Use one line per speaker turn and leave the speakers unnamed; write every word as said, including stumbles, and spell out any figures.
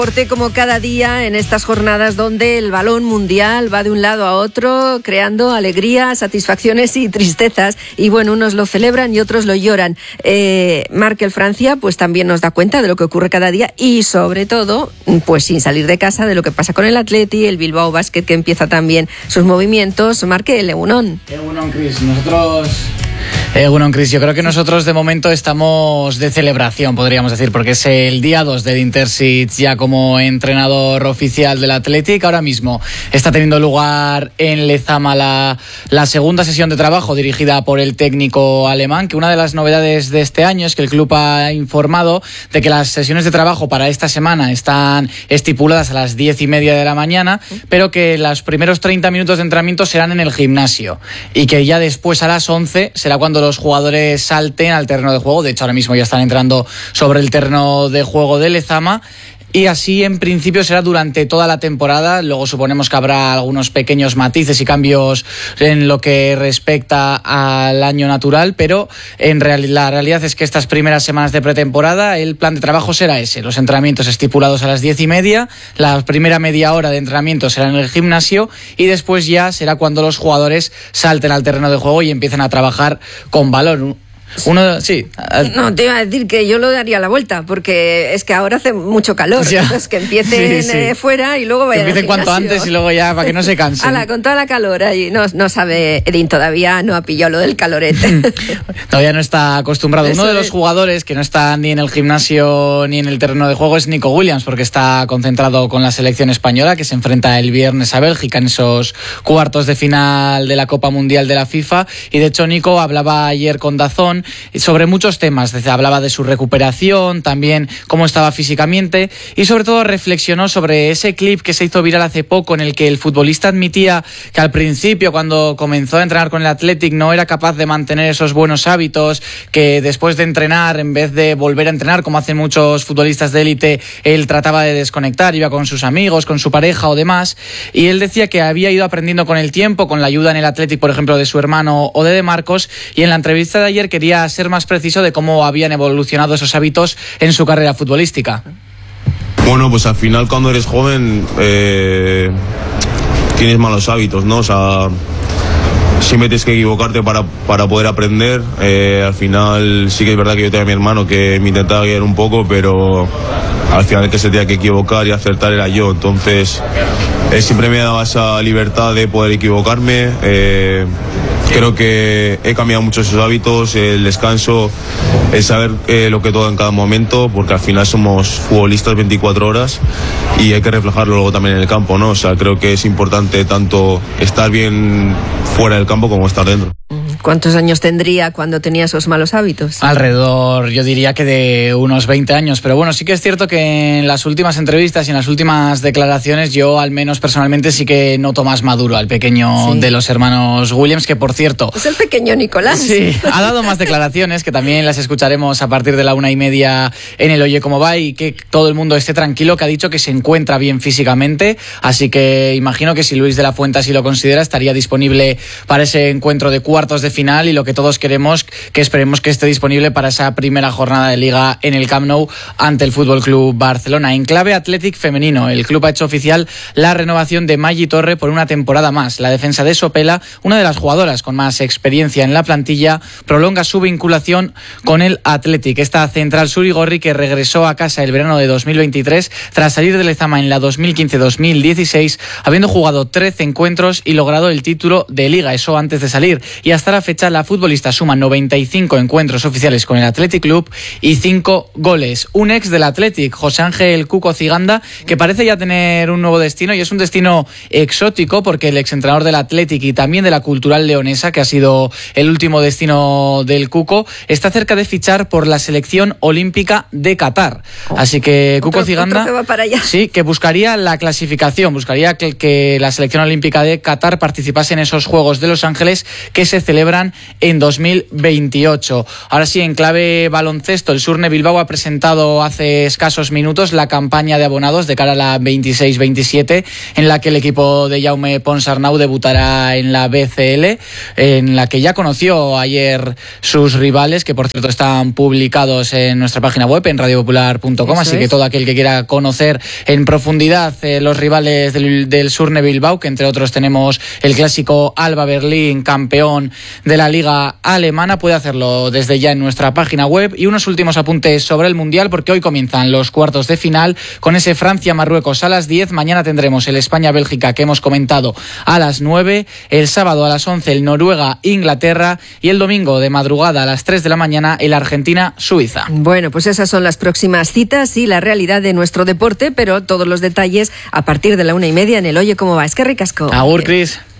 Como cada día en estas jornadas donde el balón mundial va de un lado a otro creando alegrías, satisfacciones y tristezas, y bueno, unos lo celebran y otros lo lloran. eh, Markel Francia pues también nos da cuenta de lo que ocurre cada día y sobre todo, pues sin salir de casa, de lo que pasa con el Atleti, el Bilbao Basket, que empieza también sus movimientos. Markel, Egunon.
Egunon, Chris, nosotros... Eh, bueno, Chris, yo creo que nosotros de momento estamos de celebración, podríamos decir, porque es el día dos de Edin Terzic ya como entrenador oficial del Athletic. Ahora mismo está teniendo lugar en Lezama la, la segunda sesión de trabajo dirigida por el técnico alemán, que una de las novedades de este año es que el club ha informado de que las sesiones de trabajo para esta semana están estipuladas a las diez y media de la mañana, pero que los primeros treinta minutos de entrenamiento serán en el gimnasio y que ya después a las once será cuando los jugadores salten al terreno de juego. De hecho, ahora mismo ya están entrando sobre el terreno de juego de Lezama. Y así en principio será durante toda la temporada. Luego suponemos que habrá algunos pequeños matices y cambios en lo que respecta al año natural, pero en real, la realidad es que estas primeras semanas de pretemporada el plan de trabajo será ese: los entrenamientos estipulados a las diez y media, la primera media hora de entrenamiento será en el gimnasio y después ya será cuando los jugadores salten al terreno de juego y empiecen a trabajar con balón. Uno, sí.
No, te iba a decir que yo lo daría la vuelta, porque es que ahora hace mucho calor. Ya. Entonces que empiecen sí, sí. Eh, fuera y luego vayan.
Que empiecen cuanto antes y luego ya para que no se cansen.
Ala, con toda la calor ahí. No, no sabe, Edin todavía no ha pillado lo del calorete.
Todavía no está acostumbrado. Eso Uno de los es. jugadores que no está ni en el gimnasio ni en el terreno de juego es Nico Williams, porque está concentrado con la selección española, que se enfrenta el viernes a Bélgica en esos cuartos de final de la Copa Mundial de la FIFA. Y de hecho Nico hablaba ayer con DAZN sobre muchos temas. Hablaba de su recuperación, también cómo estaba físicamente y sobre todo reflexionó sobre ese clip que se hizo viral hace poco en el que el futbolista admitía que al principio, cuando comenzó a entrenar con el Athletic, no era capaz de mantener esos buenos hábitos, que después de entrenar, en vez de volver a entrenar como hacen muchos futbolistas de élite, él trataba de desconectar, iba con sus amigos, con su pareja o demás, y él decía que había ido aprendiendo con el tiempo, con la ayuda en el Athletic, por ejemplo, de su hermano o de De Marcos, y en la entrevista de ayer quería ser más preciso de cómo habían evolucionado esos hábitos en su carrera futbolística.
Bueno, pues al final cuando eres joven eh, tienes malos hábitos, ¿no? O sea, siempre tienes que equivocarte para, para poder aprender. Eh, al final sí que es verdad que yo tenía a mi hermano que me intentaba guiar un poco, pero al final el que se tenía que equivocar y acertar era yo. Entonces él siempre me daba esa libertad de poder equivocarme. Eh, Creo que he cambiado mucho esos hábitos, el descanso, el saber eh, lo que todo en cada momento, porque al final somos futbolistas veinticuatro horas y hay que reflejarlo luego también en el campo, ¿no? O sea, creo que es importante tanto estar bien fuera del campo como estar dentro.
¿Cuántos años tendría cuando tenía esos malos hábitos?
Alrededor, yo diría que de unos veinte años, pero bueno, sí que es cierto que en las últimas entrevistas y en las últimas declaraciones yo al menos personalmente sí que noto más maduro al pequeño sí. de los hermanos Williams, que por cierto...
Es el pequeño Nicolás.
Sí, ha dado más declaraciones que también las escucharemos a partir de la una y media en el Oye Cómo Va, y que todo el mundo esté tranquilo, que ha dicho que se encuentra bien físicamente, así que imagino que si Luis de la Fuente así lo considera estaría disponible para ese encuentro de cuartos de final, y lo que todos queremos, que esperemos que esté disponible para esa primera jornada de Liga en el Camp Nou ante el F C Barcelona. En clave Athletic femenino, el club ha hecho oficial la renovación de Maggi Torre por una temporada más. La defensa de Sopela, una de las jugadoras con más experiencia en la plantilla, prolonga su vinculación con el Athletic. Esta central surigorri, que regresó a casa el verano de dos mil veintitrés tras salir de Lezama en la dos mil quince dos mil dieciséis, habiendo jugado trece encuentros y logrado el título de Liga, eso antes de salir. Y hasta la fecha la futbolista suma noventa y cinco encuentros oficiales con el Athletic Club y cinco goles. Un ex del Athletic, José Ángel Cuco Ciganda, que parece ya tener un nuevo destino, y es un destino exótico porque el exentrenador del Athletic y también de la Cultural Leonesa, que ha sido el último destino del Cuco, está cerca de fichar por la selección olímpica de Qatar. Así que Cuco
otro,
Ciganda
otro que va para allá.
Sí, que buscaría la clasificación, buscaría que, que la selección olímpica de Qatar participase en esos Juegos de Los Ángeles que se celebran celebran en dos mil veintiocho. Ahora sí, en clave baloncesto, el Surne Bilbao ha presentado hace escasos minutos la campaña de abonados de cara a la veintiséis veintisiete, en la que el equipo de Jaume Ponsarnau debutará en la B C L, en la que ya conoció ayer sus rivales, que por cierto están publicados en nuestra página web, en radio popular punto com, así es. Que todo aquel que quiera conocer en profundidad eh, los rivales del, del Surne Bilbao, que entre otros tenemos el clásico Alba Berlín, campeón de la Liga Alemana, puede hacerlo desde ya en nuestra página web. Y unos últimos apuntes sobre el Mundial, porque hoy comienzan los cuartos de final con ese Francia-Marruecos a las diez. Mañana tendremos el España-Bélgica que hemos comentado a las nueve. El sábado a las once el Noruega-Inglaterra. Y el domingo de madrugada a las tres de la mañana el Argentina-Suiza.
Bueno, pues esas son las próximas citas y la realidad de nuestro deporte, pero todos los detalles a partir de la una y media en el Oye Cómo Va. Es que ricasco.
Agur, Cris.